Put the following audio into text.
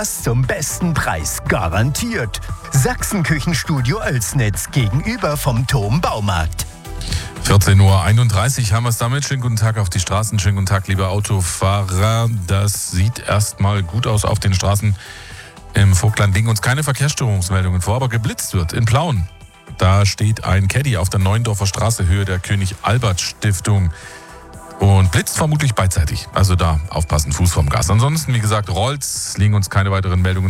Zum besten Preis garantiert. Sachsenküchenstudio Oelsnitz gegenüber vom Thom Baumarkt. 14.31 Uhr haben wir es damit. Schönen guten Tag auf die Straßen. Schönen guten Tag, liebe Autofahrer. Das sieht erstmal gut aus auf den Straßen im Vogtland. Liegen uns keine Verkehrsstörungsmeldungen vor, aber geblitzt wird in Plauen. Da steht ein Caddy auf der Neuendorfer Straße, Höhe der König-Albert-Stiftung. Und blitzt vermutlich beidseitig. Also da aufpassen, Fuß vom Gas. Ansonsten, wie gesagt, rollt's, liegen uns keine weiteren Meldungen